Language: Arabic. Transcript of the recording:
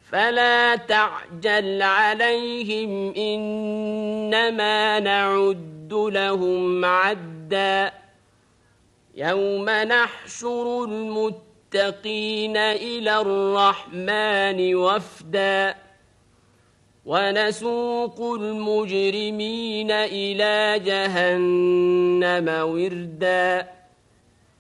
فلا تعجل عليهم إنما نعد لهم عدا يوم نحشر المتقين إلى الرحمن وفدا ونسوق المجرمين إلى جهنم وردا